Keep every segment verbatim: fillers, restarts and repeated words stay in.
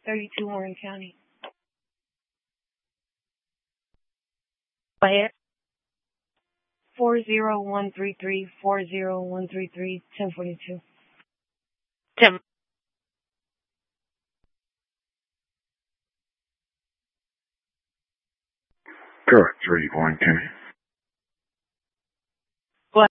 thirty-two Warren County. Go ahead. Four zero one three three four zero one three three ten forty two. Ten. Correct, three Warren County. What?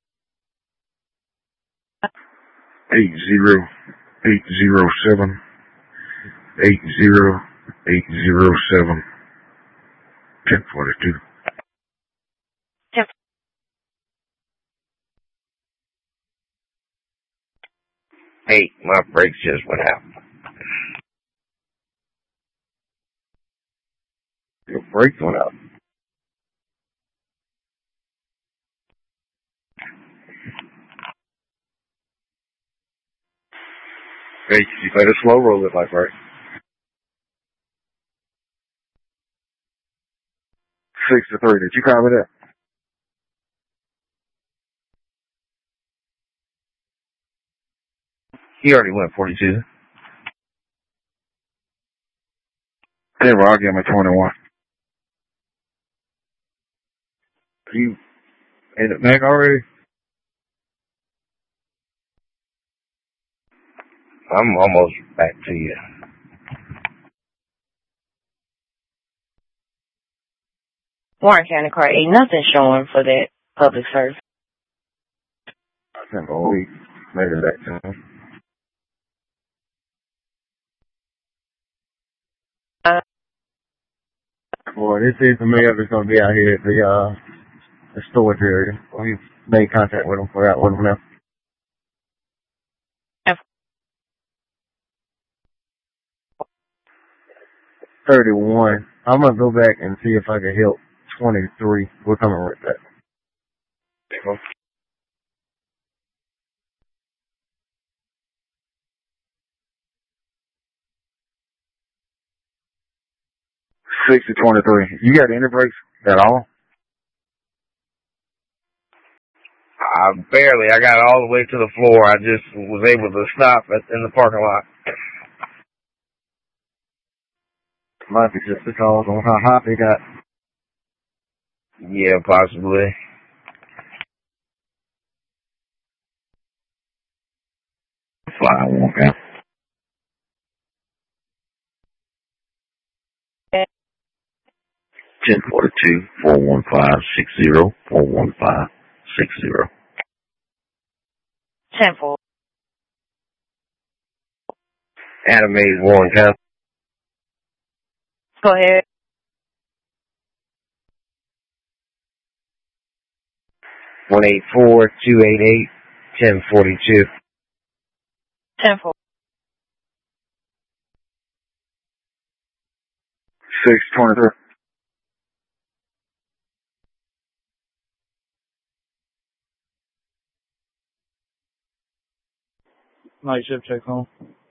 Eight zero eight zero seven eight zero eight zero seven ten forty two. Ten. Hey, my brakes just went out. Your brakes went out. Hey, you better slow roll it like right. Six to three. Did you copy that? He already went forty-two. Denver, I'll give him a twenty-one. You in it back already? I'm almost back to you. Warren County Car ain't nothing showing for that public service. I think a week. Maybe back to him. Uh, Well, this is the mayor that's going to be out here at the, uh, the storage area. We made contact with him. We're out with him now. thirty-one. I'm going to go back and see if I can help twenty-three. We're coming right back. six to twenty-three. You got any brakes at all? I barely. I got all the way to the floor. I just was able to stop at, in the parking lot. Might be just because on how hot they got. Yeah, possibly. Fly one count. ten forty-two, four one five, six zero, four one five, six zero. ten four. Animated Warren County. Go ahead. one eight four, two eight eight, ten forty-two. ten four. six twenty-three. Night shift check home.